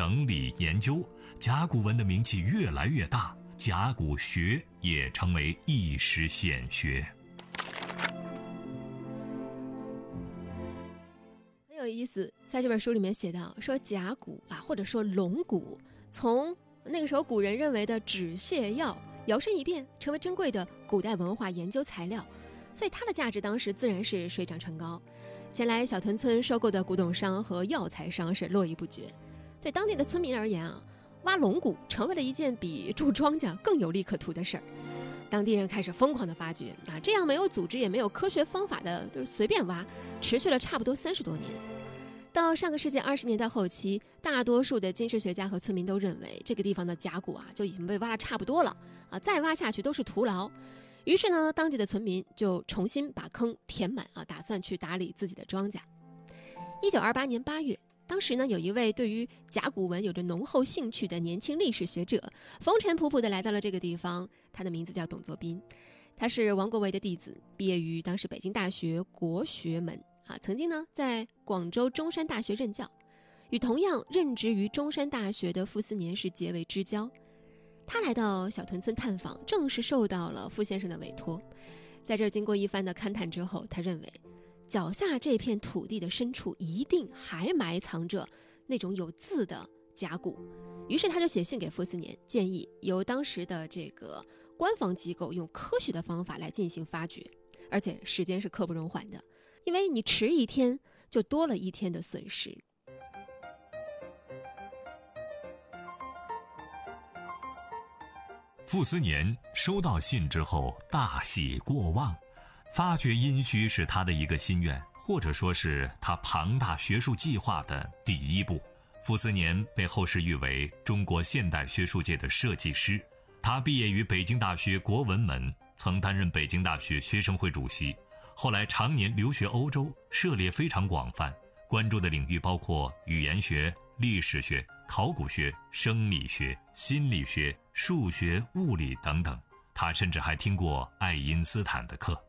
整理研究，甲骨文的名气越来越大，甲骨学也成为一时显学。 很有意思，在这本书里面写到说甲骨或者说龙骨，从那个时候古人认为的纸屑药摇身一变成为珍贵的古代文化研究材料，所以它的价值当时自然是水涨船高。前来小屯村收购的古董商和药材商是络绎不绝。对当地的村民而言挖龙骨成为了一件比种庄稼更有利可图的事儿。当地人开始疯狂的发掘这样没有组织也没有科学方法的就是随便挖，持续了差不多30多年。到上个世纪20年代后期，大多数的金石学家和村民都认为这个地方的甲骨就已经被挖得差不多了再挖下去都是徒劳。于是呢，当地的村民就重新把坑填满打算去打理自己的庄稼。1928年8月，当时呢，有一位对于甲骨文有着浓厚兴趣的年轻历史学者，风尘仆仆地来到了这个地方。他的名字叫董作宾，他是王国维的弟子，毕业于当时北京大学国学门曾经呢在广州中山大学任教，与同样任职于中山大学的傅斯年是结为知交。他来到小屯村探访，正是受到了傅先生的委托。在这儿经过一番的勘探之后，他认为脚下这片土地的深处一定还埋藏着那种有字的甲骨。于是他就写信给傅斯年，建议由当时的这个官方机构用科学的方法来进行发掘，而且时间是刻不容缓的，因为你迟一天就多了一天的损失。 傅斯年收到信之后大喜过望，发掘殷墟是他的一个心愿，或者说是他庞大学术计划的第一步。傅斯年被后世誉为中国现代学术界的设计师，他毕业于北京大学国文门，曾担任北京大学学生会主席，后来常年留学欧洲，涉猎非常广泛，关注的领域包括语言学、历史学、考古学、生理学、心理学、数学、物理等等。他甚至还听过爱因斯坦的课。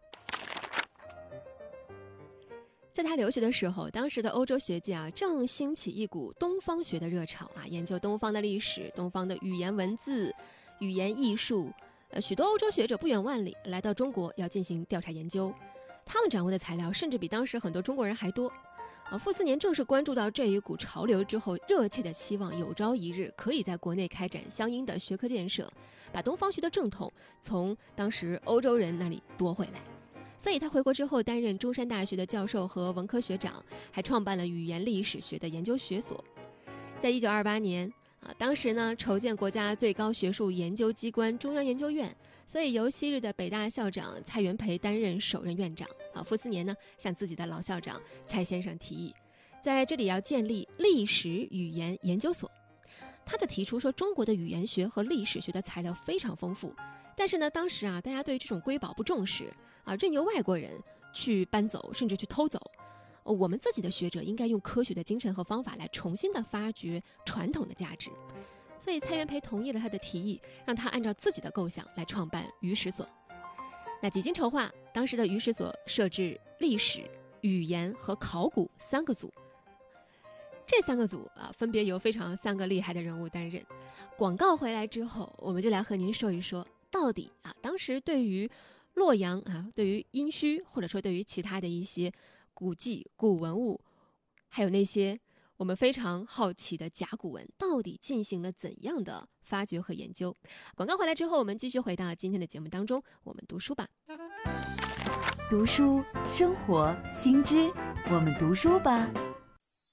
在他留学的时候，当时的欧洲学界正兴起一股东方学的热潮研究东方的历史、东方的语言文字、语言艺术。许多欧洲学者不远万里来到中国要进行调查研究，他们掌握的材料甚至比当时很多中国人还多。傅斯年正是关注到这一股潮流之后，热切的期望有朝一日可以在国内开展相应的学科建设，把东方学的正统从当时欧洲人那里夺回来。所以他回国之后担任中山大学的教授和文科学长，还创办了语言历史学的研究学所。在1928年当时呢筹建国家最高学术研究机关中央研究院，所以由昔日的北大校长蔡元培担任首任院长。傅斯年呢向自己的老校长蔡先生提议，在这里要建立历史语言研究所。他就提出说，中国的语言学和历史学的材料非常丰富，但是呢当时大家对这种瑰宝不重视任由外国人去搬走甚至去偷走。我们自己的学者应该用科学的精神和方法来重新的发掘传统的价值。所以蔡元培同意了他的提议，让他按照自己的构想来创办语史所。那几经筹划，当时的语史所设置历史、语言和考古3个组。这3个组分别由3个厉害的人物担任。广告回来之后，我们就来和您说一说，到底当时对于洛阳对于殷墟，或者说对于其他的一些古迹、古文物，还有那些我们非常好奇的甲骨文，到底进行了怎样的发掘和研究。广告回来之后，我们继续回到今天的节目当中，我们读书吧。 读书，生活，新知，我们读书吧。